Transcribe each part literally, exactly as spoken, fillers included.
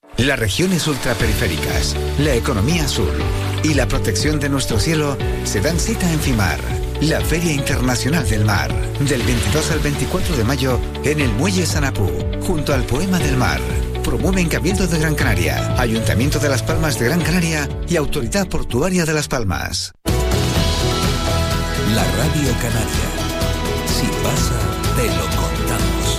Las regiones ultraperiféricas, la economía azul y la protección de nuestro cielo se dan cita en FIMAR, la Feria Internacional del Mar, del veintidós al veinticuatro de mayo en el Muelle Sanapú, junto al Poema del Mar. Promueven Cabildo de Gran Canaria, Ayuntamiento de Las Palmas de Gran Canaria y Autoridad Portuaria de Las Palmas. La Radio Canaria. Si pasa, te lo contamos.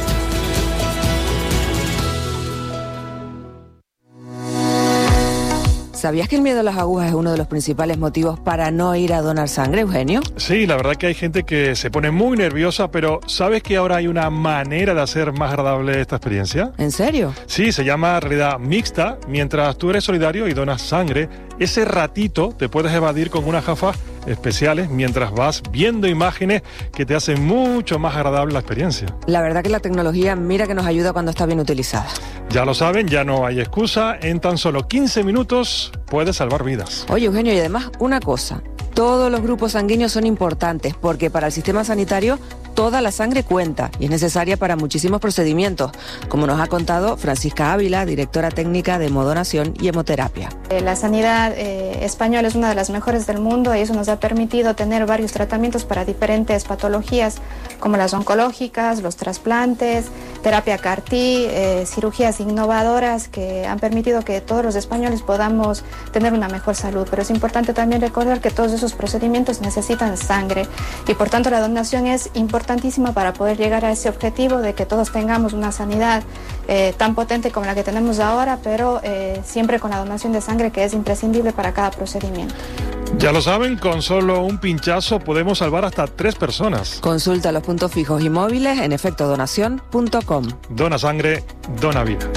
¿Sabías que el miedo a las agujas es uno de los principales motivos para no ir a donar sangre, Eugenio? Sí, la verdad que hay gente que se pone muy nerviosa, pero ¿sabes que ahora hay una manera de hacer más agradable esta experiencia? ¿En serio? Sí, se llama realidad mixta. Mientras tú eres solidario y donas sangre, ese ratito te puedes evadir con unas gafas especiales mientras vas viendo imágenes que te hacen mucho más agradable la experiencia. La verdad que la tecnología, mira que nos ayuda cuando está bien utilizada. Ya lo saben, ya no hay excusa. En tan solo quince minutos puedes salvar vidas. Oye, Eugenio, y además una cosa. Todos los grupos sanguíneos son importantes porque para el sistema sanitario toda la sangre cuenta y es necesaria para muchísimos procedimientos, como nos ha contado Francisca Ávila, directora técnica de Hemodonación y Hemoterapia. La sanidad eh, española es una de las mejores del mundo y eso nos ha permitido tener varios tratamientos para diferentes patologías como las oncológicas, los trasplantes, terapia C A R T, eh, cirugías innovadoras que han permitido que todos los españoles podamos tener una mejor salud. Pero es importante también recordar que todos esos procedimientos necesitan sangre y por tanto la donación es importantísima para poder llegar a ese objetivo de que todos tengamos una sanidad eh, tan potente como la que tenemos ahora, pero eh, siempre con la donación de sangre que es imprescindible para cada procedimiento. Ya lo saben, con solo un pinchazo podemos salvar hasta tres personas. Consulta los puntos fijos y móviles en efecto donación punto com. Dona sangre, dona vida.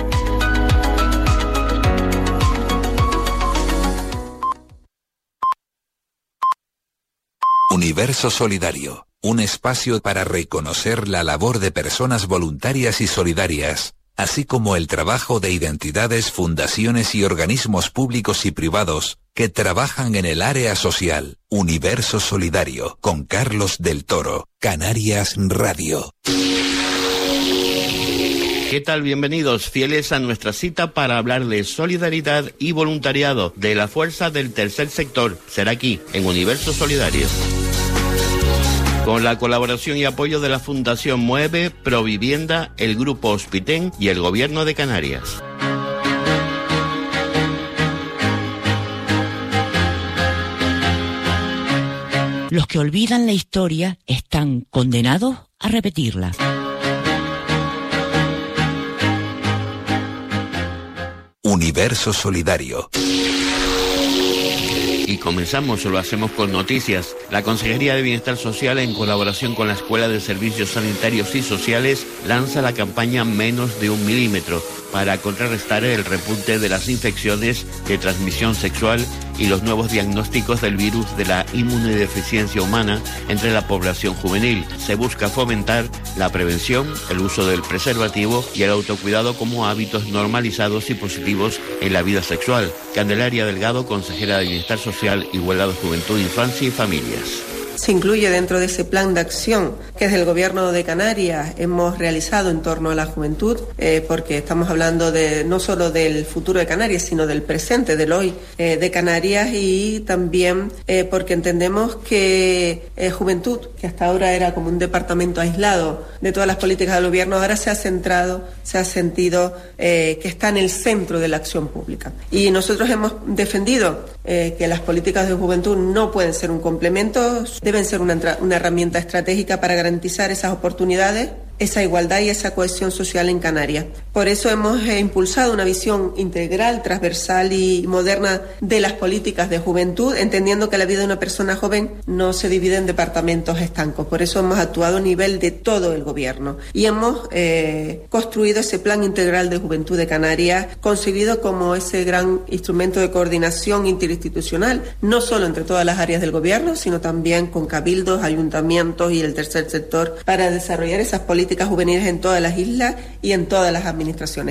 Universo Solidario, un espacio para reconocer la labor de personas voluntarias y solidarias, así como el trabajo de entidades, fundaciones y organismos públicos y privados que trabajan en el área social. Universo Solidario, con Carlos del Toro, Canarias Radio. ¿Qué tal? Bienvenidos, fieles a nuestra cita para hablar de solidaridad y voluntariado, de la fuerza del tercer sector. Será aquí, en Universo Solidario. Con la colaboración y apoyo de la Fundación Mueve, Provivienda, el Grupo Hospitén y el Gobierno de Canarias. Los que olvidan la historia están condenados a repetirla. Universo Solidario. Y comenzamos, lo hacemos con noticias. La Consejería de Bienestar Social, en colaboración con la Escuela de Servicios Sanitarios y Sociales, lanza la campaña Menos de un Milímetro para contrarrestar el repunte de las infecciones de transmisión sexual y los nuevos diagnósticos del virus de la inmunodeficiencia humana entre la población juvenil. Se busca fomentar la prevención, el uso del preservativo y el autocuidado como hábitos normalizados y positivos en la vida sexual. Candelaria Delgado, consejera de Bienestar Social, Igualdad, Juventud, Infancia y Familias. Se incluye dentro de ese plan de acción que desde el Gobierno de Canarias hemos realizado en torno a la juventud, eh, porque estamos hablando de no solo del futuro de Canarias, sino del presente, del hoy eh, de Canarias, y también eh, porque entendemos que eh, juventud, que hasta ahora era como un departamento aislado de todas las políticas del Gobierno, ahora se ha centrado, se ha sentido eh, que está en el centro de la acción pública. Y nosotros hemos defendido eh, que las políticas de juventud no pueden ser un complemento, deben ser una, una herramienta estratégica para garantizar esas oportunidades, esa igualdad y esa cohesión social en Canarias. Por eso hemos eh, impulsado una visión integral, transversal y moderna de las políticas de juventud, entendiendo que la vida de una persona joven no se divide en departamentos estancos. Por eso hemos actuado a nivel de todo el Gobierno y hemos eh, construido ese Plan Integral de Juventud de Canarias, concebido como ese gran instrumento de coordinación interinstitucional, no solo entre todas las áreas del Gobierno, sino también con cabildos, ayuntamientos y el tercer sector, para desarrollar esas políticas juveniles en todas las islas y en todas las administraciones.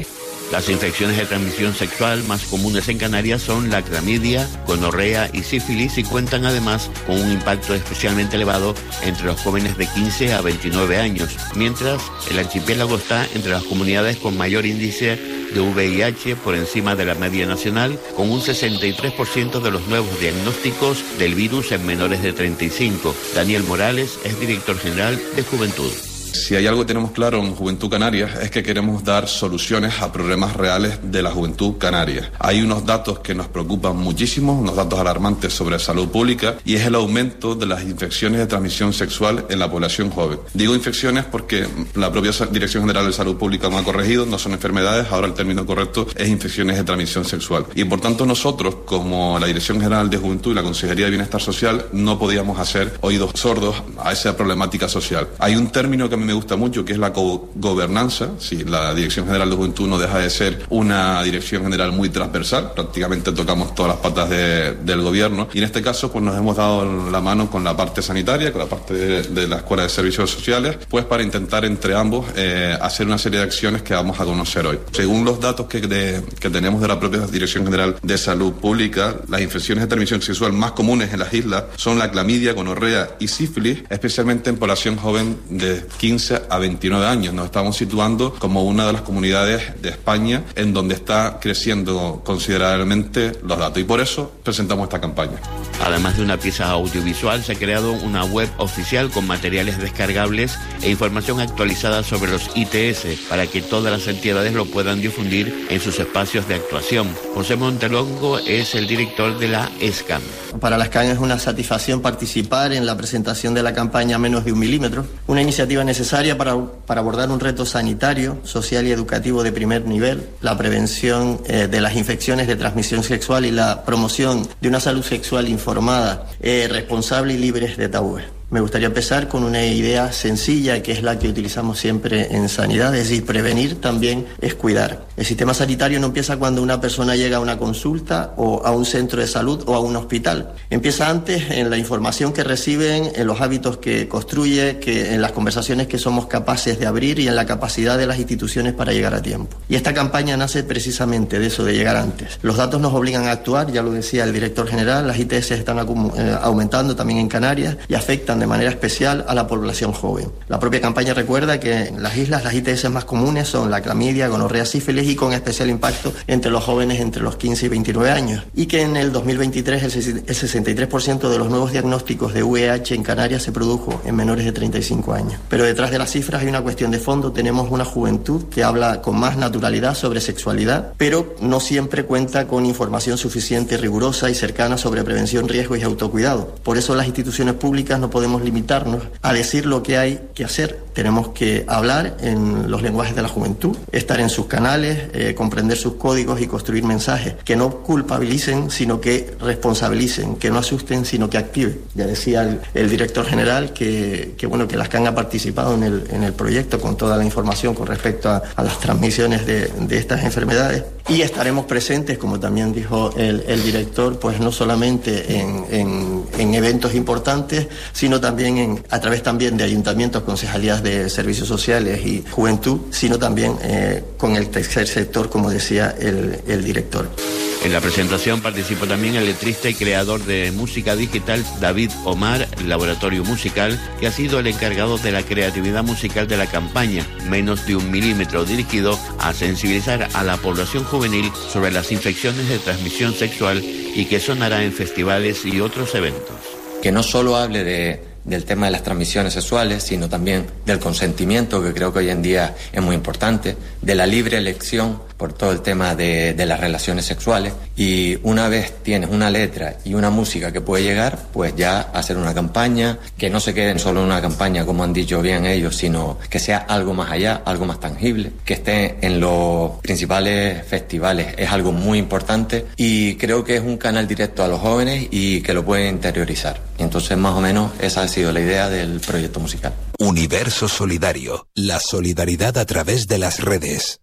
Las infecciones de transmisión sexual más comunes en Canarias son la clamidia, gonorrea y sífilis y cuentan además con un impacto especialmente elevado entre los jóvenes de quince a veintinueve años, mientras el archipiélago está entre las comunidades con mayor índice de V I H por encima de la media nacional, con un sesenta y tres por ciento de los nuevos diagnósticos del virus en menores de treinta y cinco. Daniel Morales es director general de Juventud. Si hay algo que tenemos claro en Juventud Canaria es que queremos dar soluciones a problemas reales de la juventud canaria. Hay unos datos que nos preocupan muchísimo, unos datos alarmantes sobre salud pública, y es el aumento de las infecciones de transmisión sexual en la población joven. Digo infecciones porque la propia Dirección General de Salud Pública me ha corregido, no son enfermedades, ahora el término correcto es infecciones de transmisión sexual. Y por tanto nosotros, como la Dirección General de Juventud y la Consejería de Bienestar Social, no podíamos hacer oídos sordos a esa problemática social. Hay un término que a mí me gusta mucho, que es la co-gobernanza. Sí, la Dirección General de Juventud no deja de ser una dirección general muy transversal, prácticamente tocamos todas las patas de, del gobierno, y en este caso pues nos hemos dado la mano con la parte sanitaria, con la parte de, de la Escuela de Servicios Sociales, pues para intentar entre ambos eh, hacer una serie de acciones que vamos a conocer hoy. Según los datos que, de, que tenemos de la propia Dirección General de Salud Pública, las infecciones de transmisión sexual más comunes en las islas son la clamidia, gonorrea y sífilis, especialmente en población joven de quince a veintinueve años. Nos estamos situando como una de las comunidades de España en donde está creciendo considerablemente los datos, y por eso presentamos esta campaña. Además de una pieza audiovisual, se ha creado una web oficial con materiales descargables e información actualizada sobre los I T S para que todas las entidades lo puedan difundir en sus espacios de actuación. José Montelongo es el director de la ESCAM. Para la ESCAM es una satisfacción participar en la presentación de la campaña Menos de un milímetro, una iniciativa necesaria para, para abordar un reto sanitario, social y educativo de primer nivel, la prevención eh, de las infecciones de transmisión sexual y la promoción de una salud sexual informada, eh, responsable y libre de tabúes. Me gustaría empezar con una idea sencilla, que es la que utilizamos siempre en sanidad, es decir, prevenir también es cuidar. El sistema sanitario no empieza cuando una persona llega a una consulta o a un centro de salud o a un hospital. Empieza antes en la información que reciben, en los hábitos que construye, que en las conversaciones que somos capaces de abrir y en la capacidad de las instituciones para llegar a tiempo. Y esta campaña nace precisamente de eso, de llegar antes. Los datos nos obligan a actuar, ya lo decía el director general, las I T S están eh, aumentando también en Canarias y afectan de manera especial a la población joven. La propia campaña recuerda que en las islas las I T S más comunes son la clamidia, gonorrea, sífilis, y con especial impacto entre los jóvenes entre los quince y veintinueve años, y que en el dos mil veintitrés el sesenta y tres por ciento de los nuevos diagnósticos de V I H en Canarias se produjo en menores de treinta y cinco años. Pero detrás de las cifras hay una cuestión de fondo. Tenemos una juventud que habla con más naturalidad sobre sexualidad, pero no siempre cuenta con información suficiente, rigurosa y cercana sobre prevención, riesgos y autocuidado. Por eso las instituciones públicas no podemos limitarnos a decir lo que hay que hacer. Tenemos que hablar en los lenguajes de la juventud, estar en sus canales, eh, comprender sus códigos y construir mensajes que no culpabilicen, sino que responsabilicen, que no asusten, sino que activen. Ya decía el, el director general que, que bueno que las que han participado en el, en el proyecto con toda la información con respecto a, a las transmisiones de, de estas enfermedades, y estaremos presentes, como también dijo el, el director, pues no solamente en, en, en eventos importantes, sino también en, a través también de ayuntamientos, concejalías de servicios sociales y juventud, sino también eh, con el tercer sector, como decía el, el director. En la presentación participó también el letrista y creador de música digital David Omar, Laboratorio Musical, que ha sido el encargado de la creatividad musical de la campaña Menos de un milímetro, dirigido a sensibilizar a la población juvenil sobre las infecciones de transmisión sexual y que sonará en festivales y otros eventos. Que no solo hable de, del tema de las transmisiones sexuales, sino también del consentimiento, que creo que hoy en día es muy importante, de la libre elección por todo el tema de, de las relaciones sexuales. Y una vez tienes una letra y una música que puede llegar, pues ya hacer una campaña, que no se quede en solo una campaña, como han dicho bien ellos, sino que sea algo más allá, algo más tangible, que esté en los principales festivales. Es algo muy importante y creo que es un canal directo a los jóvenes y que lo pueden interiorizar. Y entonces, más o menos, esa ha sido la idea del proyecto musical. Universo Solidario, la solidaridad a través de las redes.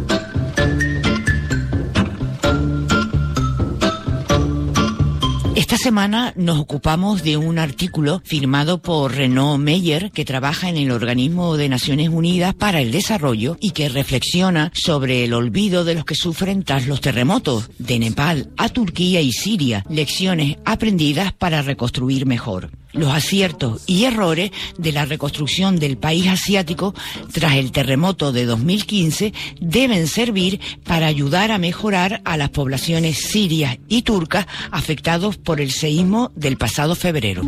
Esta semana nos ocupamos de un artículo firmado por Renaud Meyer, que trabaja en el Organismo de Naciones Unidas para el Desarrollo y que reflexiona sobre el olvido de los que sufren tras los terremotos de Nepal a Turquía y Siria, lecciones aprendidas para reconstruir mejor. Los aciertos y errores de la reconstrucción del país asiático tras el terremoto de dos mil quince deben servir para ayudar a mejorar a las poblaciones sirias y turcas afectados por el seísmo del pasado febrero.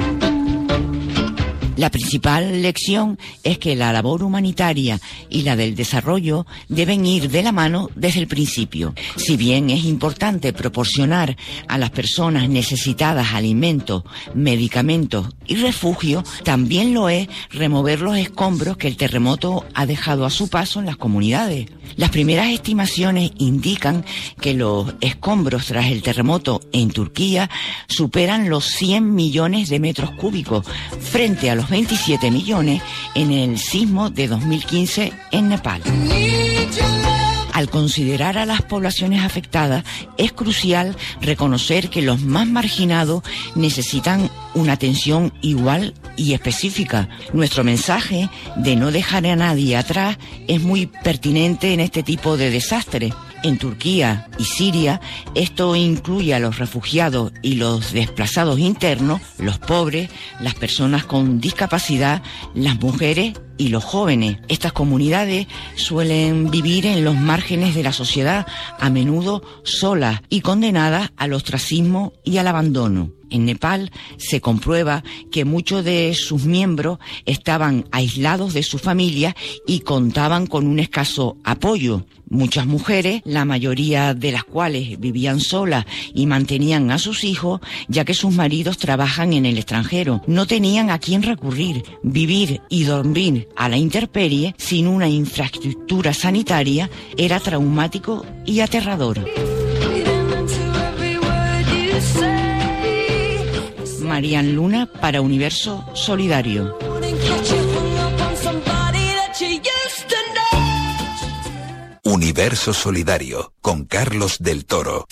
La principal lección es que la labor humanitaria y la del desarrollo deben ir de la mano desde el principio. Si bien es importante proporcionar a las personas necesitadas alimentos, medicamentos y refugio, también lo es remover los escombros que el terremoto ha dejado a su paso en las comunidades. Las primeras estimaciones indican que los escombros tras el terremoto en Turquía superan los cien millones de metros cúbicos frente a los veintisiete millones en el sismo de dos mil quince en Nepal. Al considerar a las poblaciones afectadas, es crucial reconocer que los más marginados necesitan una atención igual y específica. Nuestro mensaje de no dejar a nadie atrás es muy pertinente en este tipo de desastres. En Turquía y Siria, esto incluye a los refugiados y los desplazados internos, los pobres, las personas con discapacidad, las mujeres y los jóvenes. Estas comunidades suelen vivir en los márgenes de la sociedad, a menudo solas y condenadas al ostracismo y al abandono. En Nepal se comprueba que muchos de sus miembros estaban aislados de su familia y contaban con un escaso apoyo. Muchas mujeres, la mayoría de las cuales vivían solas y mantenían a sus hijos, ya que sus maridos trabajan en el extranjero, no tenían a quién recurrir. Vivir y dormir a la intemperie sin una infraestructura sanitaria era traumático y aterrador. Marian Luna para Universo Solidario. Universo Solidario con Carlos del Toro.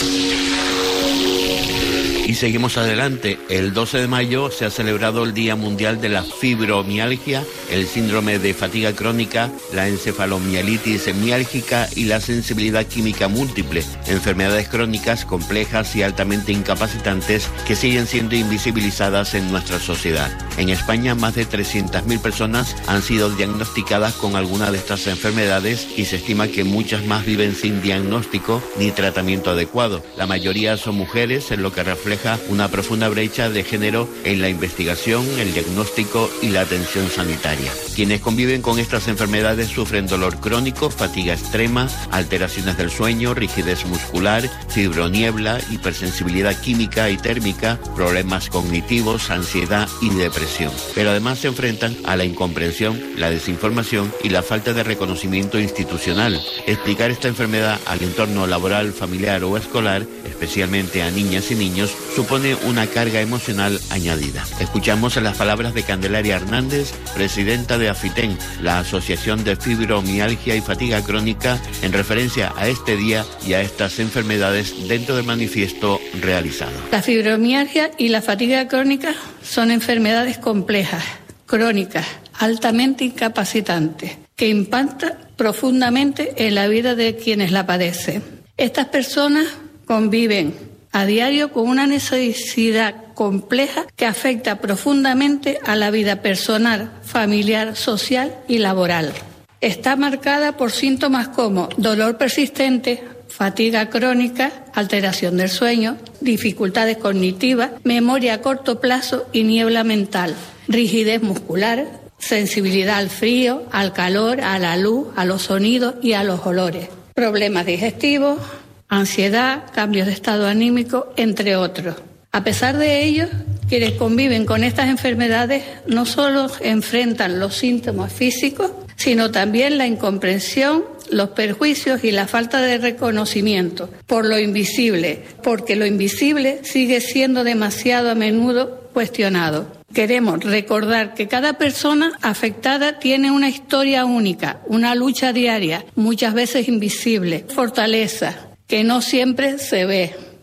Y seguimos adelante. El doce de mayo se ha celebrado el Día Mundial de la Fibromialgia, el síndrome de fatiga crónica, la encefalomielitis miálgica y la sensibilidad química múltiple, enfermedades crónicas complejas y altamente incapacitantes que siguen siendo invisibilizadas en nuestra sociedad. En España, más de trescientas mil personas han sido diagnosticadas con alguna de estas enfermedades y se estima que muchas más viven sin diagnóstico ni tratamiento adecuado. La mayoría son mujeres, en lo que refleja una profunda brecha de género en la investigación, el diagnóstico y la atención sanitaria. Quienes conviven con estas enfermedades sufren dolor crónico, fatiga extrema, alteraciones del sueño, rigidez muscular, fibroniebla, hipersensibilidad química y térmica, problemas cognitivos, ansiedad y depresión. Pero además se enfrentan a la incomprensión, la desinformación y la falta de reconocimiento institucional. Explicar esta enfermedad al entorno laboral, familiar o escolar, especialmente a niñas y niños, supone una carga emocional añadida. Escuchamos las palabras de Candelaria Hernández, presidenta de AFITEN, la Asociación de Fibromialgia y Fatiga Crónica, en referencia a este día y a estas enfermedades dentro del manifiesto realizado. La fibromialgia y la fatiga crónica son enfermedades complejas, crónicas, altamente incapacitantes, que impactan profundamente en la vida de quienes la padecen. Estas personas conviven a diario con una necesidad compleja que afecta profundamente a la vida personal, familiar, social y laboral. Está marcada por síntomas como dolor persistente, fatiga crónica, alteración del sueño, dificultades cognitivas, memoria a corto plazo y niebla mental, rigidez muscular, sensibilidad al frío, al calor, a la luz, a los sonidos y a los olores, problemas digestivos, ansiedad, cambios de estado anímico, entre otros. A pesar de ello, quienes conviven con estas enfermedades no solo enfrentan los síntomas físicos, sino también la incomprensión, los perjuicios y la falta de reconocimiento por lo invisible, porque lo invisible sigue siendo demasiado a menudo cuestionado. Queremos recordar que cada persona afectada tiene una historia única, una lucha diaria, muchas veces invisible, fortaleza, que no siempre se ve.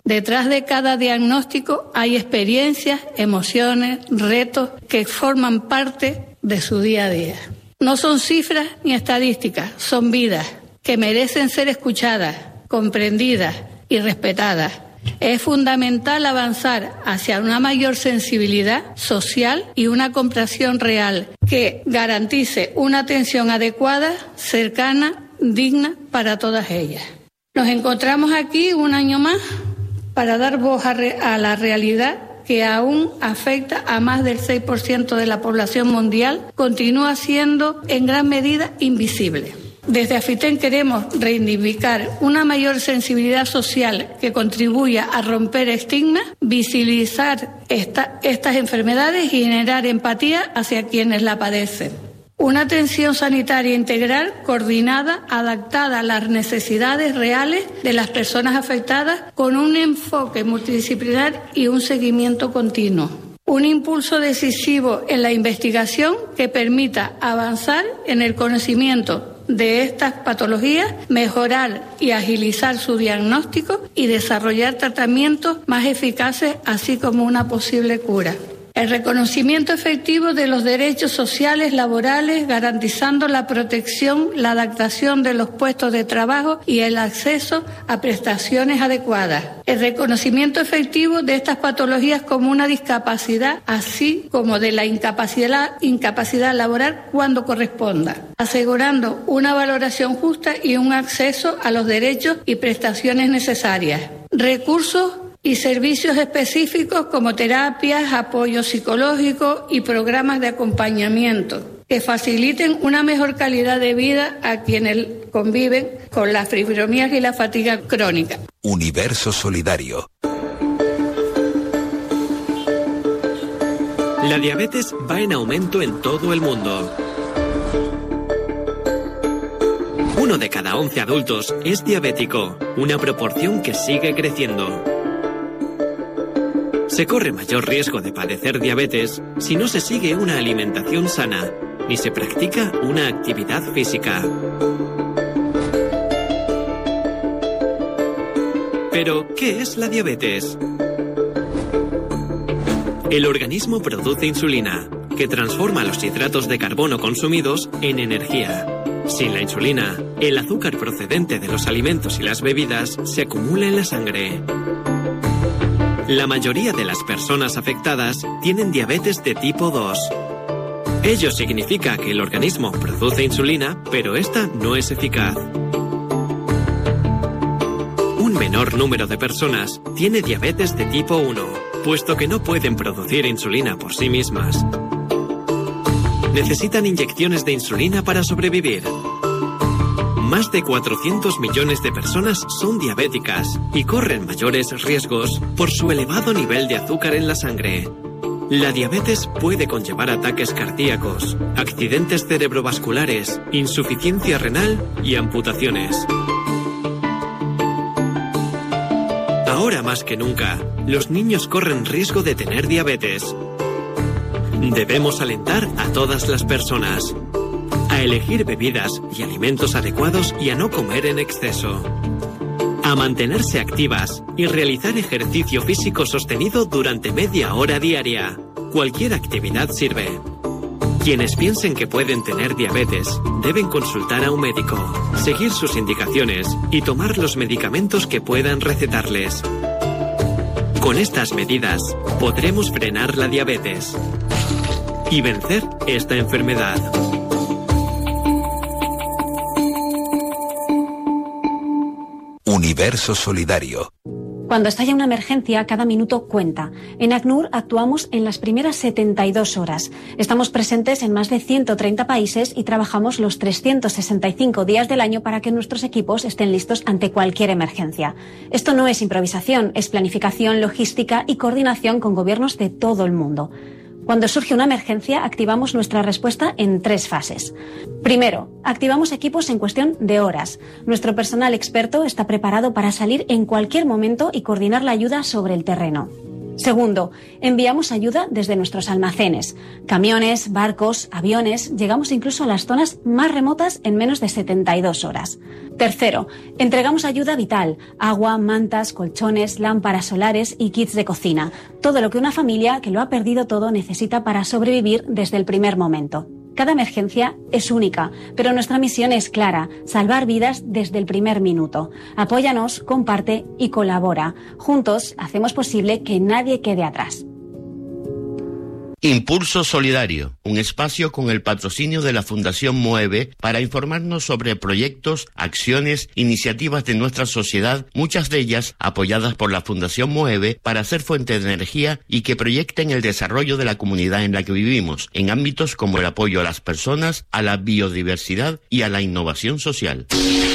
Detrás de cada diagnóstico hay experiencias, emociones, retos que forman parte de su día a día. No son cifras ni estadísticas, son vidas que merecen ser escuchadas, comprendidas y respetadas. Es fundamental avanzar hacia una mayor sensibilidad social y una comprensión real que garantice una atención adecuada, cercana, digna para todas ellas. Nos encontramos aquí un año más para dar voz a, re- a la realidad que aún afecta a más del seis por ciento de la población mundial, continúa siendo en gran medida invisible. Desde AFITEN queremos reivindicar una mayor sensibilidad social que contribuya a romper estigmas, visibilizar esta, estas enfermedades y generar empatía hacia quienes la padecen. Una atención sanitaria integral, coordinada, adaptada a las necesidades reales de las personas afectadas, con un enfoque multidisciplinar y un seguimiento continuo. Un impulso decisivo en la investigación que permita avanzar en el conocimiento de estas patologías, mejorar y agilizar su diagnóstico y desarrollar tratamientos más eficaces, así como una posible cura. El reconocimiento efectivo de los derechos sociales laborales, garantizando la protección, la adaptación de los puestos de trabajo y el acceso a prestaciones adecuadas. El reconocimiento efectivo de estas patologías como una discapacidad, así como de la incapacidad, incapacidad laboral cuando corresponda, asegurando una valoración justa y un acceso a los derechos y prestaciones necesarias. Recursos y servicios específicos como terapias, apoyo psicológico y programas de acompañamiento que faciliten una mejor calidad de vida a quienes conviven con la fibromialgia y la fatiga crónica. Universo Solidario. La diabetes va en aumento en todo el mundo. Uno de cada once adultos es diabético, una proporción que sigue creciendo. Se corre mayor riesgo de padecer diabetes si no se sigue una alimentación sana ni se practica una actividad física. Pero, ¿qué es la diabetes? El organismo produce insulina, que transforma los hidratos de carbono consumidos en energía. Sin la insulina, el azúcar procedente de los alimentos y las bebidas se acumula en la sangre. La mayoría de las personas afectadas tienen diabetes de tipo dos. Ello significa que el organismo produce insulina, pero esta no es eficaz. Un menor número de personas tiene diabetes de tipo uno, puesto que no pueden producir insulina por sí mismas. Necesitan inyecciones de insulina para sobrevivir. Más de cuatrocientos millones de personas son diabéticas y corren mayores riesgos por su elevado nivel de azúcar en la sangre. La diabetes puede conllevar ataques cardíacos, accidentes cerebrovasculares, insuficiencia renal y amputaciones. Ahora más que nunca, los niños corren riesgo de tener diabetes. Debemos alentar a todas las personas a elegir bebidas y alimentos adecuados y a no comer en exceso, a mantenerse activas y realizar ejercicio físico sostenido durante media hora diaria. Cualquier actividad sirve. Quienes piensen que pueden tener diabetes deben consultar a un médico, seguir sus indicaciones y tomar los medicamentos que puedan recetarles. Con estas medidas podremos frenar la diabetes y vencer esta enfermedad. Universo Solidario. Cuando estalla una emergencia, cada minuto cuenta. En ACNUR actuamos en las primeras setenta y dos horas. Estamos presentes en más de ciento treinta países y trabajamos los trescientos sesenta y cinco días del año para que nuestros equipos estén listos ante cualquier emergencia. Esto no es improvisación, es planificación, logística y coordinación con gobiernos de todo el mundo. Cuando surge una emergencia, activamos nuestra respuesta en tres fases. Primero, activamos equipos en cuestión de horas. Nuestro personal experto está preparado para salir en cualquier momento y coordinar la ayuda sobre el terreno. Segundo, enviamos ayuda desde nuestros almacenes. Camiones, barcos, aviones, llegamos incluso a las zonas más remotas en menos de setenta y dos horas. Tercero, entregamos ayuda vital, agua, mantas, colchones, lámparas solares y kits de cocina. Todo lo que una familia que lo ha perdido todo necesita para sobrevivir desde el primer momento. Cada emergencia es única, pero nuestra misión es clara: salvar vidas desde el primer minuto. Apóyanos, comparte y colabora. Juntos hacemos posible que nadie quede atrás. Impulso Solidario, un espacio con el patrocinio de la Fundación MOEVE para informarnos sobre proyectos, acciones, iniciativas de nuestra sociedad, muchas de ellas apoyadas por la Fundación MOEVE para ser fuente de energía y que proyecten el desarrollo de la comunidad en la que vivimos, en ámbitos como el apoyo a las personas, a la biodiversidad y a la innovación social.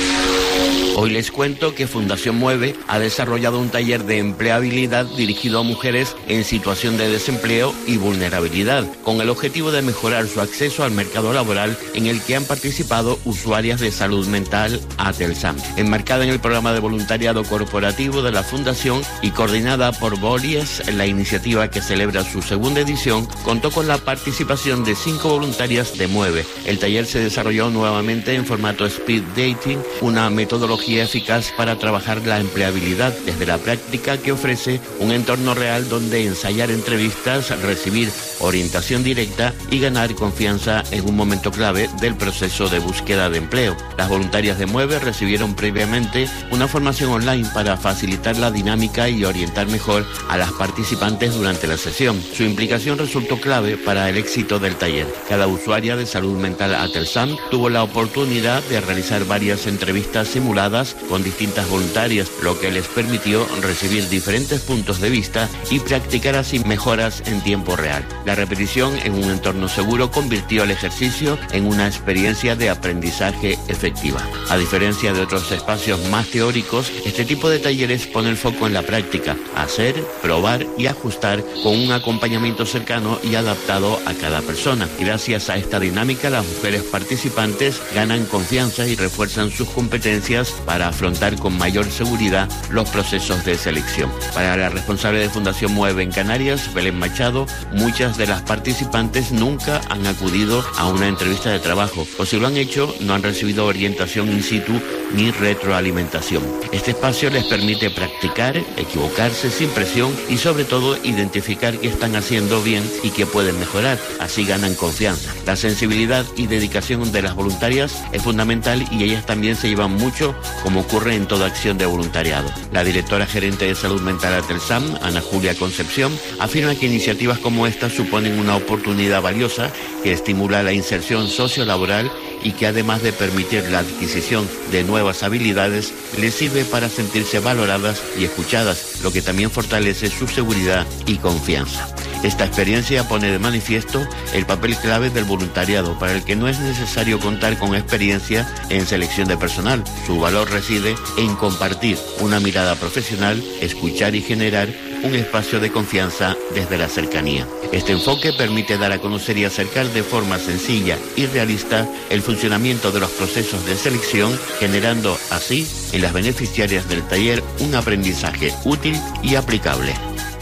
Hoy les cuento que Fundación MOEVE ha desarrollado un taller de empleabilidad dirigido a mujeres en situación de desempleo y vulnerabilidad, con el objetivo de mejorar su acceso al mercado laboral, en el que han participado usuarias de salud mental Atelsam. Enmarcada en el programa de voluntariado corporativo de la Fundación y coordinada por Bolies, la iniciativa, que celebra su segunda edición, contó con la participación de cinco voluntarias de MOEVE. El taller se desarrolló nuevamente en formato speed dating, una metodología eficaz para trabajar la empleabilidad desde la práctica, que ofrece un entorno real donde ensayar entrevistas, recibir orientación directa y ganar confianza en un momento clave del proceso de búsqueda de empleo. Las voluntarias de MOEVE recibieron previamente una formación online para facilitar la dinámica y orientar mejor a las participantes durante la sesión. Su implicación resultó clave para el éxito del taller. Cada usuaria de salud mental Atelsam tuvo la oportunidad de realizar varias entrevistas simuladas con distintas voluntarias, lo que les permitió recibir diferentes puntos de vista y practicar así mejoras en tiempo real. La repetición en un entorno seguro convirtió el ejercicio en una experiencia de aprendizaje efectiva. A diferencia de otros espacios más teóricos, este tipo de talleres pone el foco en la práctica: hacer, probar y ajustar, con un acompañamiento cercano y adaptado a cada persona. Gracias a esta dinámica, las mujeres participantes ganan confianza y refuerzan sus competencias para afrontar con mayor seguridad los procesos de selección. Para la responsable de Fundación MOEVE en Canarias, Belén Machado, muchas de las participantes nunca han acudido a una entrevista de trabajo, o si lo han hecho, no han recibido orientación in situ ni retroalimentación. Este espacio les permite practicar, equivocarse sin presión y, sobre todo, identificar qué están haciendo bien y qué pueden mejorar. Así ganan confianza. La sensibilidad y dedicación de las voluntarias es fundamental, y ellas también se llevan mucho, como ocurre en toda acción de voluntariado. La directora gerente de salud mental Atelsam, Ana Julia Concepción, afirma que iniciativas como esta suponen una oportunidad valiosa que estimula la inserción sociolaboral y que, además de permitir la adquisición de nuevas habilidades, les sirve para sentirse valoradas y escuchadas, lo que también fortalece su seguridad y confianza. Esta experiencia pone de manifiesto el papel clave del voluntariado, para el que no es necesario contar con experiencia en selección de personal. Su valor reside en compartir una mirada profesional, escuchar y generar un espacio de confianza desde la cercanía. Este enfoque permite dar a conocer y acercar de forma sencilla y realista el funcionamiento de los procesos de selección, generando así en las beneficiarias del taller un aprendizaje útil y aplicable.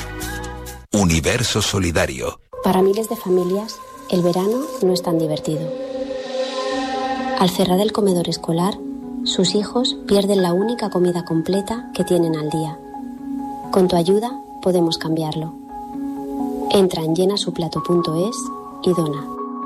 Universo Solidario. Para miles de familias, el verano no es tan divertido. Al cerrar el comedor escolar, sus hijos pierden la única comida completa que tienen al día. Con tu ayuda podemos cambiarlo. Entra en llena su plato punto es y dona.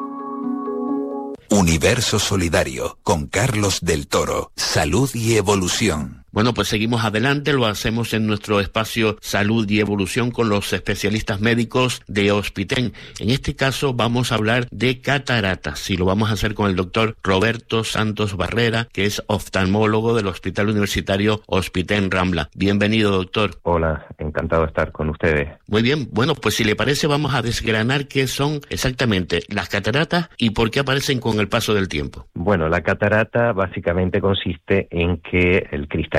Universo Solidario, con Carlos del Toro. Salud y evolución. Bueno, pues seguimos adelante, lo hacemos en nuestro espacio Salud y Evolución con los especialistas médicos de Hospiten. En este caso vamos a hablar de cataratas, y lo vamos a hacer con el doctor Roberto Santos Barrera, que es oftalmólogo del Hospital Universitario Hospiten Rambla. Bienvenido, doctor. Hola, encantado de estar con ustedes. Muy bien, bueno, pues si le parece vamos a desgranar qué son exactamente las cataratas y por qué aparecen con el paso del tiempo. Bueno, la catarata básicamente consiste en que el cristal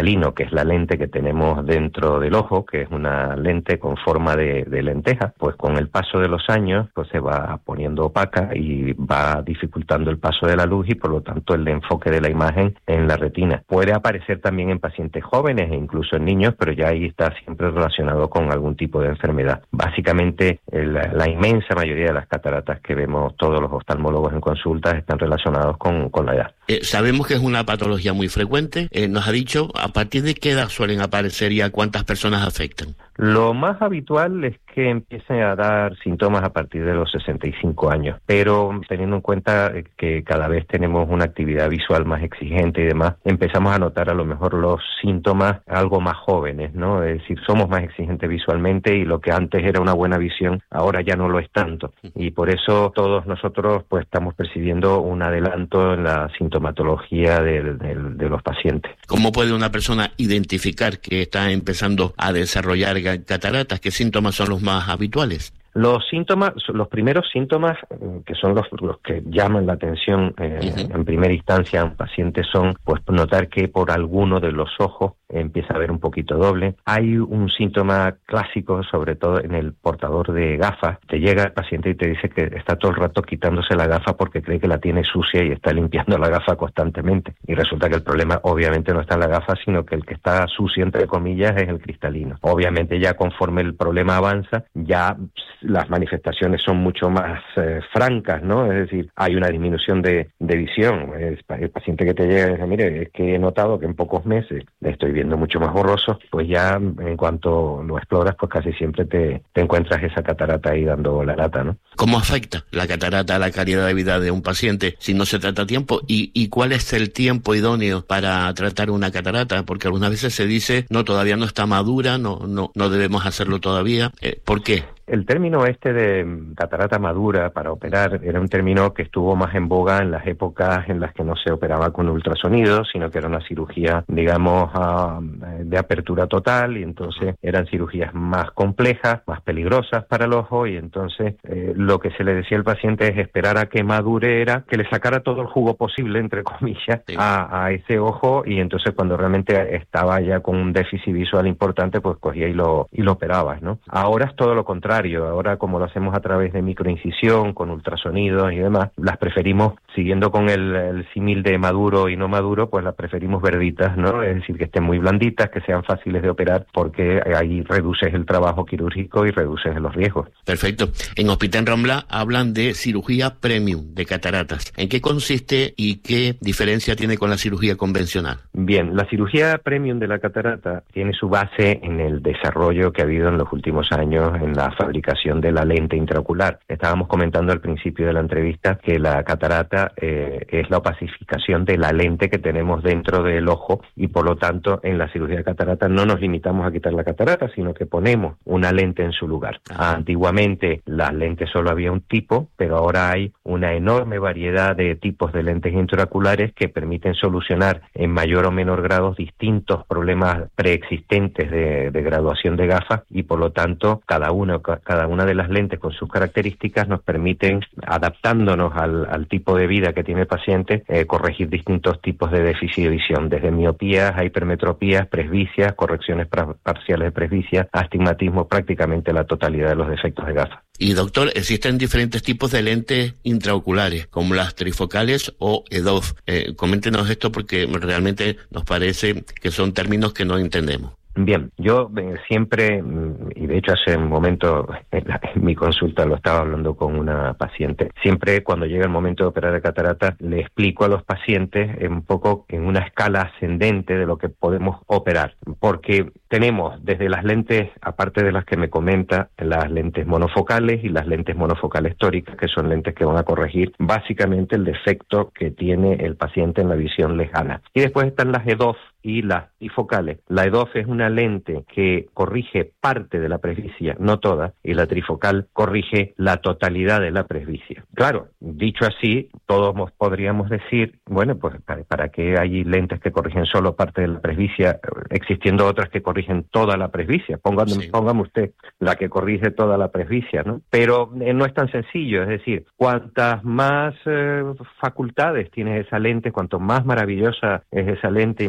cristalino, que es la lente que tenemos dentro del ojo, que es una lente con forma de, de lenteja, pues con el paso de los años pues se va poniendo opaca y va dificultando el paso de la luz y por lo tanto el enfoque de la imagen en la retina. Puede aparecer también en pacientes jóvenes e incluso en niños, pero ya ahí está siempre relacionado con algún tipo de enfermedad. Básicamente la, la inmensa mayoría de las cataratas que vemos todos los oftalmólogos en consultas están relacionados con, con la edad. Eh, sabemos que es una patología muy frecuente. Eh, nos ha dicho a partir de qué edad suelen aparecer y a cuántas personas afectan. Lo más habitual es que empiecen a dar síntomas a partir de los sesenta y cinco años, pero teniendo en cuenta que cada vez tenemos una actividad visual más exigente y demás, empezamos a notar a lo mejor los síntomas algo más jóvenes, ¿no? Es decir, somos más exigentes visualmente y lo que antes era una buena visión, ahora ya no lo es tanto. Y por eso todos nosotros pues estamos percibiendo un adelanto en la sintomatología de, de, de los pacientes. ¿Cómo puede una persona identificar que está empezando a desarrollar cataratas? ¿Qué síntomas son los más habituales? Los síntomas, los primeros síntomas, que son los, los que llaman la atención eh, uh-huh. en primera instancia a un paciente, son pues notar que por alguno de los ojos empieza a ver un poquito doble. Hay un síntoma clásico, sobre todo en el portador de gafas. Te llega el paciente y te dice que está todo el rato quitándose la gafa porque cree que la tiene sucia y está limpiando la gafa constantemente. Y resulta que el problema obviamente no está en la gafa, sino que el que está sucio, entre comillas, es el cristalino. Obviamente ya conforme el problema avanza, ya las manifestaciones son mucho más eh, francas, ¿no? Es decir, hay una disminución de, de visión. El, el paciente que te llega y dice, mire, es que he notado que en pocos meses le estoy viendo mucho más borroso, pues ya en cuanto lo exploras, pues casi siempre te, te encuentras esa catarata ahí dando la lata, ¿no? ¿Cómo afecta la catarata a la calidad de vida de un paciente si no se trata a tiempo? ¿Y, y cuál es el tiempo idóneo para tratar una catarata? Porque algunas veces se dice, no, todavía no está madura, no, no, no debemos hacerlo todavía. Eh, ¿Por qué? El término este de catarata madura para operar era un término que estuvo más en boga en las épocas en las que no se operaba con ultrasonido, sino que era una cirugía, digamos, uh, de apertura total, y entonces eran cirugías más complejas, más peligrosas para el ojo, y entonces eh, lo que se le decía al paciente es esperar a que madure, era que le sacara todo el jugo posible, entre comillas, sí. a, a ese ojo, y entonces cuando realmente estaba ya con un déficit visual importante, pues cogía y lo, y lo operabas, ¿no? Ahora es todo lo contrario. Ahora, como lo hacemos a través de microincisión, con ultrasonidos y demás, las preferimos, siguiendo con el, el símil de maduro y no maduro, pues las preferimos verditas, ¿no? Es decir, que estén muy blanditas, que sean fáciles de operar, porque ahí reduces el trabajo quirúrgico y reduces los riesgos. Perfecto. En Hospital Rambla hablan de cirugía premium de cataratas. ¿En qué consiste y qué diferencia tiene con la cirugía convencional? Bien, la cirugía premium de la catarata tiene su base en el desarrollo que ha habido en los últimos años en la fabricación de la lente intraocular. Estábamos comentando al principio de la entrevista que la catarata eh, es la opacificación de la lente que tenemos dentro del ojo, y por lo tanto en la cirugía de catarata no nos limitamos a quitar la catarata, sino que ponemos una lente en su lugar. Ajá. Antiguamente las lentes solo había un tipo, pero ahora hay una enorme variedad de tipos de lentes intraoculares que permiten solucionar en mayor o menor grado distintos problemas preexistentes de, de graduación de gafas, y por lo tanto cada uno cada una de las lentes con sus características nos permiten, adaptándonos al, al tipo de vida que tiene el paciente, eh, corregir distintos tipos de déficit de visión, desde miopías a hipermetropías, presbicias, correcciones pra- parciales de presbicia, astigmatismo, prácticamente la totalidad de los defectos de gafas. Y doctor, existen diferentes tipos de lentes intraoculares, como las trifocales o E D O F. Eh, coméntenos esto porque realmente nos parece que son términos que no entendemos. Bien, yo eh, siempre, y de hecho hace un momento en, la, en mi consulta lo estaba hablando con una paciente, siempre cuando llega el momento de operar de catarata le explico a los pacientes un poco en una escala ascendente de lo que podemos operar, porque tenemos desde las lentes, aparte de las que me comenta, las lentes monofocales y las lentes monofocales tóricas, que son lentes que van a corregir básicamente el defecto que tiene el paciente en la visión lejana. Y después están las E D O F y las trifocales. La E D O F es una lente que corrige parte de la presbicia, no toda, y la trifocal corrige la totalidad de la presbicia. Claro, dicho así, todos podríamos decir, bueno, pues ¿para, para qué hay lentes que corrigen solo parte de la presbicia, existiendo otras que corrigen toda la presbicia? Póngame, sí. póngame usted la que corrige toda la presbicia, ¿no? Pero eh, no es tan sencillo, es decir, cuantas más eh, facultades tiene esa lente, cuanto más maravillosa es esa lente y más costo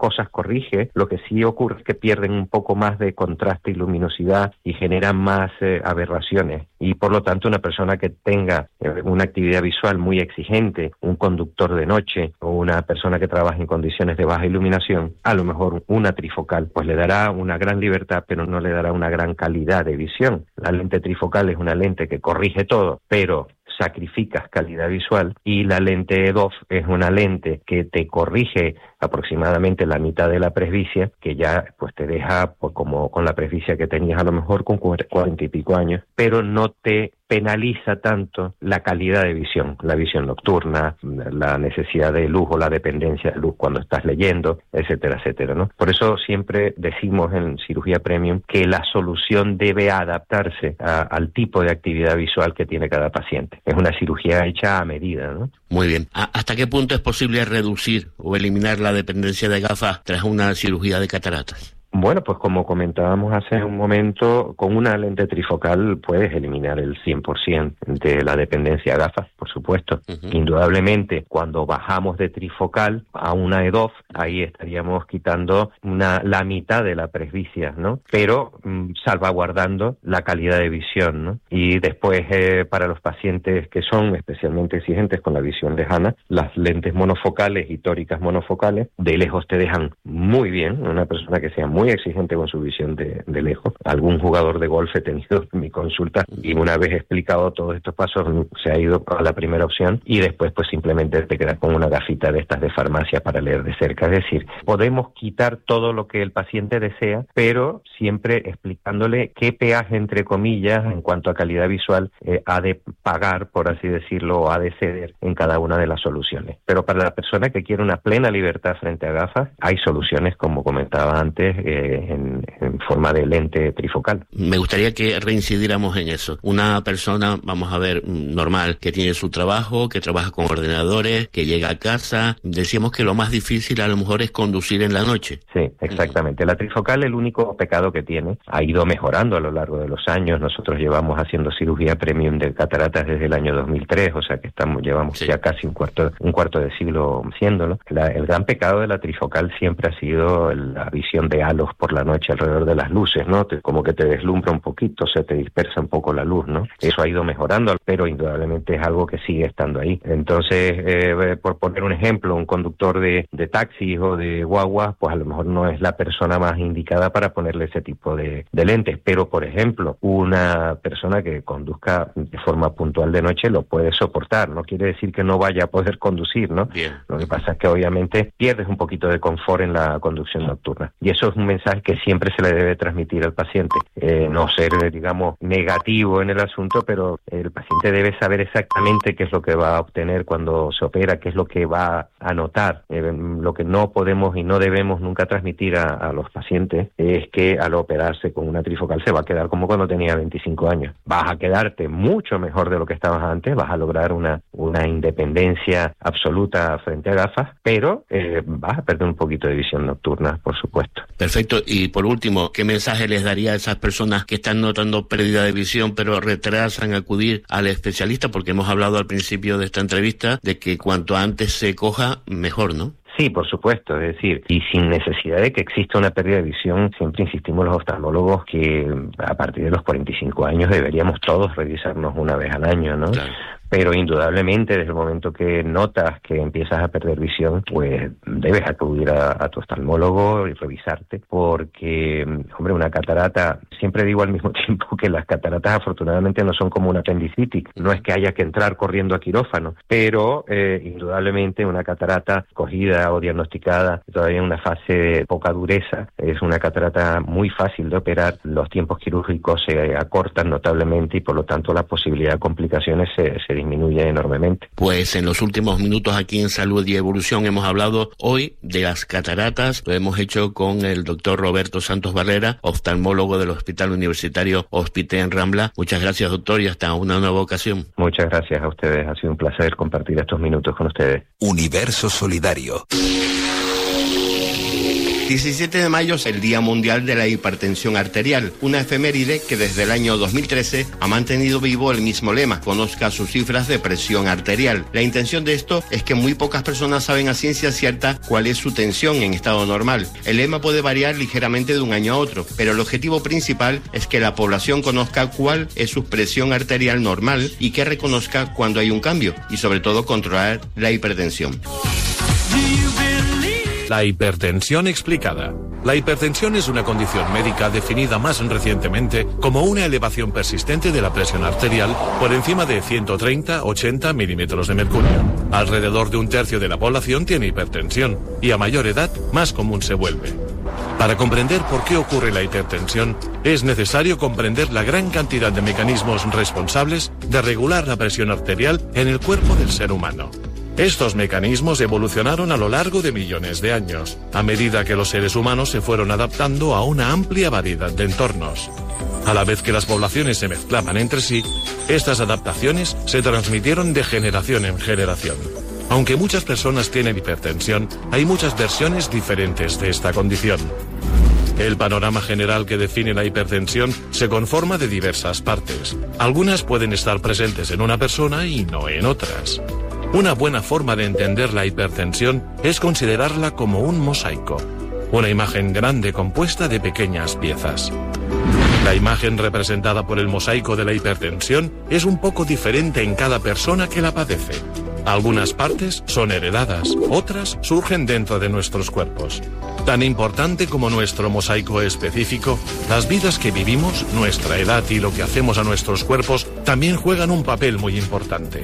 cosas corrige, lo que sí ocurre es que pierden un poco más de contraste y luminosidad y generan más eh, aberraciones. Y por lo tanto, una persona que tenga eh, una actividad visual muy exigente, un conductor de noche o una persona que trabaja en condiciones de baja iluminación, a lo mejor una trifocal pues le dará una gran libertad, pero no le dará una gran calidad de visión. La lente trifocal es una lente que corrige todo, pero sacrificas calidad visual, y la lente E D O F es una lente que te corrige aproximadamente la mitad de la presbicia, que ya pues te deja pues, como con la presbicia que tenías a lo mejor con cuarenta y pico años, pero no te penaliza tanto la calidad de visión, la visión nocturna, la necesidad de luz o la dependencia de luz cuando estás leyendo, etcétera, etcétera, ¿no? Por eso siempre decimos en cirugía premium que la solución debe adaptarse a, al tipo de actividad visual que tiene cada paciente. Es una cirugía hecha a medida, ¿no? Muy bien. ¿Hasta qué punto es posible reducir o eliminar la dependencia de gafas tras una cirugía de cataratas? Bueno, pues como comentábamos hace un momento, con una lente trifocal puedes eliminar el cien por ciento de la dependencia a gafas, por supuesto. Uh-huh. Indudablemente, cuando bajamos de trifocal a una E D O F, ahí estaríamos quitando una, la mitad de la presbicia, ¿no? Pero mmm, salvaguardando la calidad de visión, ¿no? Y después, eh, para los pacientes que son especialmente exigentes con la visión lejana, las lentes monofocales y tóricas monofocales, de lejos te dejan muy bien. Una persona que sea muy muy exigente con su visión de, de lejos. Algún jugador de golf he tenido en mi consulta y una vez explicado todos estos pasos se ha ido a la primera opción y después pues simplemente te quedas con una gafita de estas de farmacia para leer de cerca. Es decir, podemos quitar todo lo que el paciente desea, pero siempre explicándole qué peaje, entre comillas, en cuanto a calidad visual eh, ha de pagar, por así decirlo, o ha de ceder en cada una de las soluciones. Pero para la persona que quiere una plena libertad frente a gafas, hay soluciones, como comentaba antes, eh, en, en forma de lente trifocal. Me gustaría que reincidiéramos en eso. Una persona, vamos a ver, normal, que tiene su trabajo, que trabaja con ordenadores, que llega a casa, decíamos que lo más difícil a lo mejor es conducir en la noche. Sí, exactamente. La trifocal, el único pecado que tiene, ha ido mejorando a lo largo de los años. Nosotros llevamos haciendo cirugía premium de cataratas desde el año dos mil tres, o sea que estamos llevamos sí. ya casi un cuarto un cuarto de siglo haciéndolo. La, el gran pecado de la trifocal siempre ha sido la visión de halos por la noche alrededor de las luces, ¿no? Te, como que te deslumbra un poquito, se te dispersa un poco la luz, ¿no? Eso ha ido mejorando, pero indudablemente es algo que sigue estando ahí. Entonces, eh, por poner un ejemplo, un conductor de, de taxis o de guaguas, pues a lo mejor no es la persona más indicada para ponerle ese tipo de, de lentes, pero por ejemplo, una persona que conduzca de forma puntual de noche lo puede soportar. No quiere decir que no vaya a poder conducir, ¿no? Bien. Lo que pasa es que obviamente pierdes un poquito de confort en la conducción nocturna. Y eso es un mensaje que siempre se le debe transmitir al paciente. Eh, no ser, digamos, negativo en el asunto, pero el paciente debe saber exactamente qué es lo que va a obtener cuando se opera, qué es lo que va a notar. Eh, lo que no podemos y no debemos nunca transmitir a, a los pacientes es que al operarse con una trifocal se va a quedar como cuando tenía veinticinco años. Vas a quedarte mucho mejor de lo que estabas antes, vas a lograr una, una independencia absoluta frente a gafas, pero eh, vas a perder un poquito de visión nocturna, por supuesto. Perfecto. Y por último, ¿qué mensaje les daría a esas personas que están notando pérdida de visión pero retrasan acudir al especialista? Porque hemos hablado al principio de esta entrevista de que cuanto antes se coja, mejor, ¿no? Sí, por supuesto, es decir, y sin necesidad de que exista una pérdida de visión, siempre insistimos los oftalmólogos que a partir de los cuarenta y cinco años deberíamos todos revisarnos una vez al año, ¿no? Claro. Pero indudablemente desde el momento que notas que empiezas a perder visión, pues debes acudir a, a tu oftalmólogo y revisarte, porque, hombre, una catarata, siempre digo al mismo tiempo que las cataratas afortunadamente no son como una apendicitis, no es que haya que entrar corriendo a quirófano, pero eh, indudablemente una catarata cogida o diagnosticada todavía en una fase de poca dureza, es una catarata muy fácil de operar, los tiempos quirúrgicos se acortan notablemente y por lo tanto la posibilidad de complicaciones se, se disminuye enormemente. Pues en los últimos minutos aquí en Salud y Evolución hemos hablado hoy de las cataratas. Lo hemos hecho con el doctor Roberto Santos Barrera, oftalmólogo del Hospital Universitario Hospitalet Rambla. Muchas gracias, doctor, y hasta una nueva ocasión. Muchas gracias a ustedes. Ha sido un placer compartir estos minutos con ustedes. Universo Solidario. diecisiete de mayo es el Día Mundial de la Hipertensión Arterial, una efeméride que desde el año dos mil trece ha mantenido vivo el mismo lema: conozca sus cifras de presión arterial. La intención de esto es que muy pocas personas saben a ciencia cierta cuál es su tensión en estado normal. El lema puede variar ligeramente de un año a otro, pero el objetivo principal es que la población conozca cuál es su presión arterial normal y que reconozca cuando hay un cambio, y sobre todo controlar la hipertensión. La hipertensión explicada. La hipertensión es una condición médica definida más recientemente como una elevación persistente de la presión arterial por encima de ciento treinta a ochenta milímetros de mercurio. Alrededor de un tercio de la población tiene hipertensión y a mayor edad más común se vuelve. Para comprender por qué ocurre la hipertensión, es necesario comprender la gran cantidad de mecanismos responsables de regular la presión arterial en el cuerpo del ser humano. Estos mecanismos evolucionaron a lo largo de millones de años, a medida que los seres humanos se fueron adaptando a una amplia variedad de entornos. A la vez que las poblaciones se mezclaban entre sí, estas adaptaciones se transmitieron de generación en generación. Aunque muchas personas tienen hipertensión, hay muchas versiones diferentes de esta condición. El panorama general que define la hipertensión se conforma de diversas partes. Algunas pueden estar presentes en una persona y no en otras. Una buena forma de entender la hipertensión es considerarla como un mosaico, una imagen grande compuesta de pequeñas piezas. La imagen representada por el mosaico de la hipertensión es un poco diferente en cada persona que la padece. Algunas partes son heredadas, otras surgen dentro de nuestros cuerpos. Tan importante como nuestro mosaico específico, las vidas que vivimos, nuestra edad y lo que hacemos a nuestros cuerpos también juegan un papel muy importante.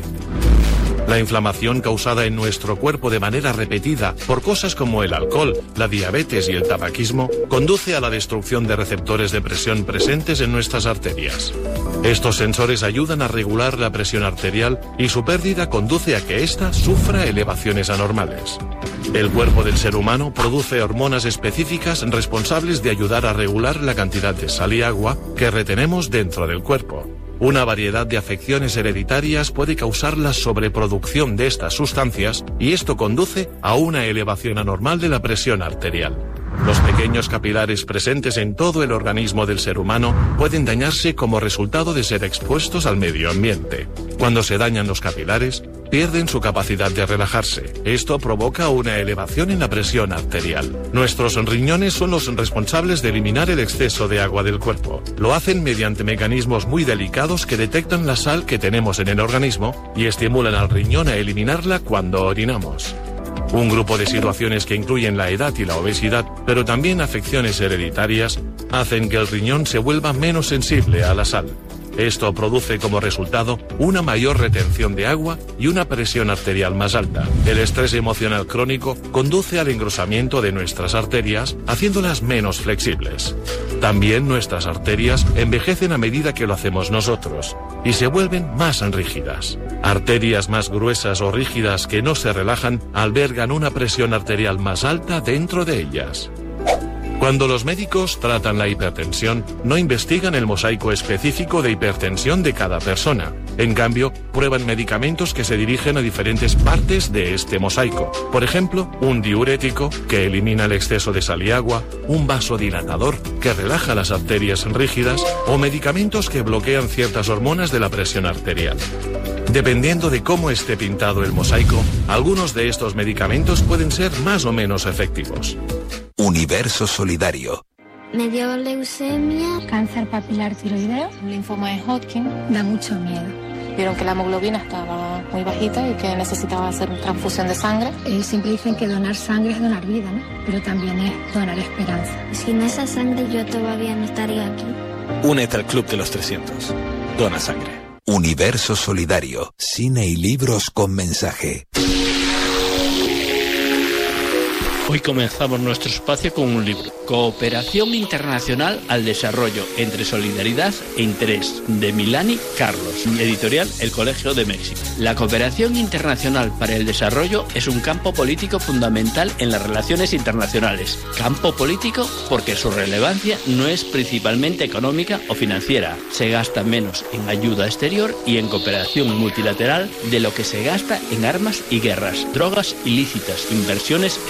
La inflamación causada en nuestro cuerpo de manera repetida por cosas como el alcohol, la diabetes y el tabaquismo conduce a la destrucción de receptores de presión presentes en nuestras arterias. Estos sensores ayudan a regular la presión arterial y su pérdida conduce a que ésta sufra elevaciones anormales. El cuerpo del ser humano produce hormonas específicas responsables de ayudar a regular la cantidad de sal y agua que retenemos dentro del cuerpo. Una variedad de afecciones hereditarias puede causar la sobreproducción de estas sustancias y esto conduce a una elevación anormal de la presión arterial. Los pequeños capilares presentes en todo el organismo del ser humano pueden dañarse como resultado de ser expuestos al medio ambiente. Cuando se dañan los capilares, pierden su capacidad de relajarse. Esto provoca una elevación en la presión arterial. Nuestros riñones son los responsables de eliminar el exceso de agua del cuerpo. Lo hacen mediante mecanismos muy delicados que detectan la sal que tenemos en el organismo y estimulan al riñón a eliminarla cuando orinamos. Un grupo de situaciones que incluyen la edad y la obesidad, pero también afecciones hereditarias, hacen que el riñón se vuelva menos sensible a la sal. Esto produce como resultado una mayor retención de agua y una presión arterial más alta. El estrés emocional crónico conduce al engrosamiento de nuestras arterias, haciéndolas menos flexibles. También nuestras arterias envejecen a medida que lo hacemos nosotros y se vuelven más rígidas. Arterias más gruesas o rígidas que no se relajan albergan una presión arterial más alta dentro de ellas. Cuando los médicos tratan la hipertensión, no investigan el mosaico específico de hipertensión de cada persona. En cambio, prueban medicamentos que se dirigen a diferentes partes de este mosaico. Por ejemplo, un diurético que elimina el exceso de sal y agua, un vasodilatador que relaja las arterias rígidas o medicamentos que bloquean ciertas hormonas de la presión arterial. Dependiendo de cómo esté pintado el mosaico, algunos de estos medicamentos pueden ser más o menos efectivos. Universo Solidario. Me dio leucemia, cáncer papilar tiroideo, linfoma de Hodgkin, da mucho miedo. Vieron que la hemoglobina estaba muy bajita y que necesitaba hacer transfusión de sangre. Eh, siempre dicen que donar sangre es donar vida, ¿no? Pero también es donar esperanza. Sin esa sangre yo todavía no estaría aquí. Únete al Club de los trescientos. Dona sangre. Universo Solidario. Cine y libros con mensaje. Hoy comenzamos nuestro espacio con un libro, Cooperación Internacional al Desarrollo entre Solidaridad e Interés, de Milani Carlos, editorial El Colegio de México. La cooperación internacional para el desarrollo es un campo político fundamental en las relaciones internacionales. Campo político porque su relevancia no es principalmente económica o financiera. Se gasta menos en ayuda exterior y en cooperación multilateral de lo que se gasta en armas y guerras, drogas ilícitas, inversiones en bolsa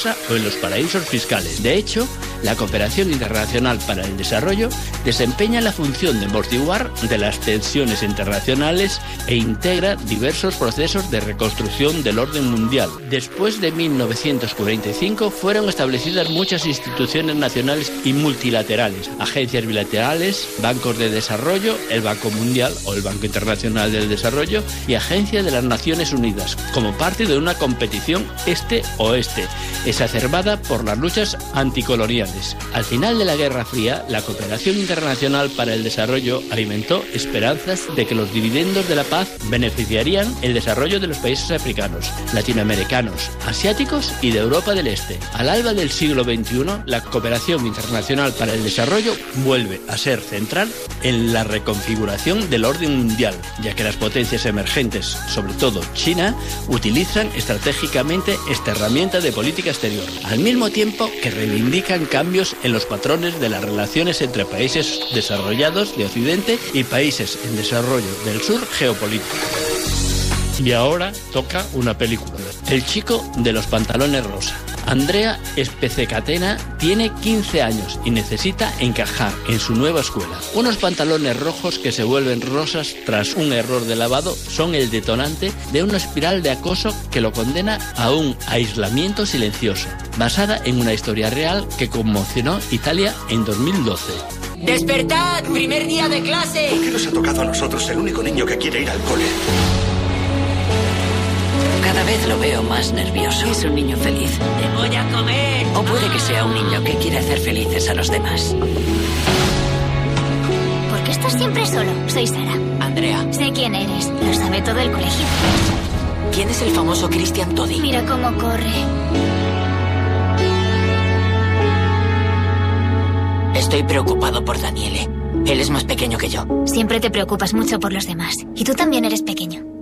bolsa o en los paraísos fiscales. De hecho, la cooperación internacional para el desarrollo desempeña la función de amortiguar de las tensiones internacionales e integra diversos procesos de reconstrucción del orden mundial. Después de mil novecientos cuarenta y cinco fueron establecidas muchas instituciones nacionales y multilaterales, agencias bilaterales, bancos de desarrollo, el Banco Mundial o el Banco Internacional del Desarrollo y Agencia de las Naciones Unidas, como parte de una competición este-oeste, exacerbada por las luchas anticoloniales. Al final de la Guerra Fría, la cooperación internacional para el desarrollo alimentó esperanzas de que los dividendos de la paz beneficiarían el desarrollo de los países africanos, latinoamericanos, asiáticos y de Europa del Este. Al alba del siglo veintiuno, la cooperación internacional para el desarrollo vuelve a ser central en la reconfiguración del orden mundial, ya que las potencias emergentes, sobre todo China, utilizan estratégicamente esta herramienta de política exterior, al mismo tiempo que reivindican cambios en los patrones de las relaciones entre países desarrollados de Occidente y países en desarrollo del sur geopolítico. Y ahora toca una película. El chico de los pantalones rosa. Andrea Espececatena tiene quince años y necesita encajar en su nueva escuela. Unos pantalones rojos que se vuelven rosas tras un error de lavado son el detonante de una espiral de acoso que lo condena a un aislamiento silencioso, basada en una historia real que conmocionó Italia en dos mil doce. ¡Despertad! ¡Primer día de clase! ¿Por qué nos ha tocado a nosotros, el único niño que quiere ir al cole? Cada vez lo veo más nervioso. Es un niño feliz. ¡Te voy a comer! O puede que sea un niño que quiere hacer felices a los demás. ¿Por qué estás siempre solo? Soy Sara. Andrea. Sé quién eres. Lo sabe todo el colegio. ¿Quién es el famoso Christian Todi? Mira cómo corre. Estoy preocupado por Daniele. Él es más pequeño que yo. Siempre te preocupas mucho por los demás. Y tú también eres pequeño.